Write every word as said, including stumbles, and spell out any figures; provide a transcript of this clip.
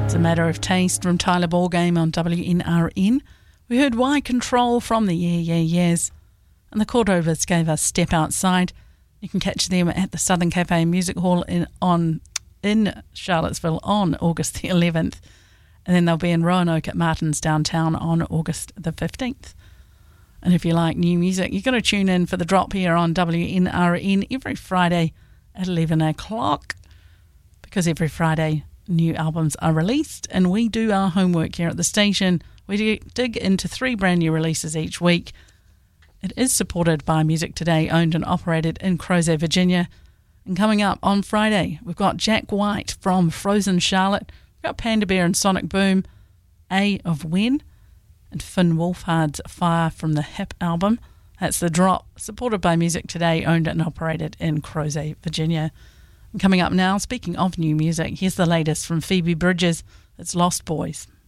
It's a Matter of Taste from Tyler Ballgame on W N R N. We heard Why Control from the Yeah Yeah Yeahs. And the Cordovas gave us Step Outside. You can catch them at the Southern Cafe Music Hall in on in Charlottesville on August the eleventh. And then they'll be in Roanoke at Martin's downtown on August the fifteenth. And if you like new music, you've got to tune in for The Drop here on W N R N every Friday at eleven o'clock. Because every Friday new albums are released and we do our homework here at the station. We dig into three brand new releases each week. It is supported by Music Today, owned and operated in Crozet, Virginia. And coming up on Friday, we've got Jack White from Frozen Charlotte. We've got Panda Bear and Sonic Boom, A of When, and Finn Wolfhard's Fire from the Hip album. That's The Drop, supported by Music Today, owned and operated in Crozet, Virginia. And coming up now, speaking of new music, here's the latest from Phoebe Bridgers. It's Lost Boys.